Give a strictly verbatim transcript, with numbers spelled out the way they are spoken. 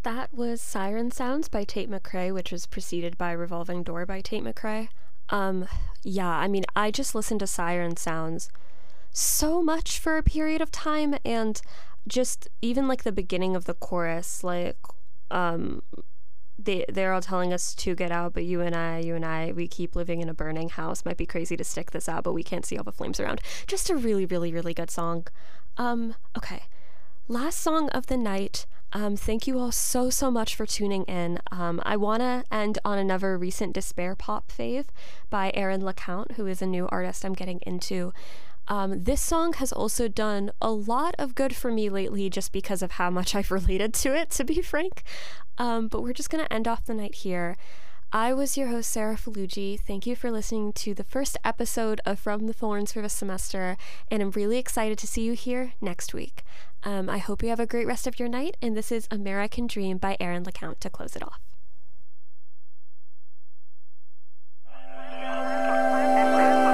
That was Siren Sounds by Tate McRae, which was preceded by Revolving Door by Tate McRae. Um, yeah, I mean, I just listened to Siren Sounds so much for a period of time, and just even like the beginning of the chorus, like, um, they they're all telling us to get out, but you and I, you and I, we keep living in a burning house. Might be crazy to stick this out, but we can't see all the flames around. Just a really, really, really good song. Um, okay. Last song of the night. Um, thank you all so, so much for tuning in. Um, I want to end on another recent Despair Pop fave by Aaron LeCount, who is a new artist I'm getting into. Um, this song has also done a lot of good for me lately just because of how much I've related to it, to be frank. Um, but we're just going to end off the night here. I was your host, Sarah Faluji. Thank you for listening to the first episode of From the Thorns for this semester, and I'm really excited to see you here next week. Um, I hope you have a great rest of your night, and this is American Dream by Aaron LeCount to close it off.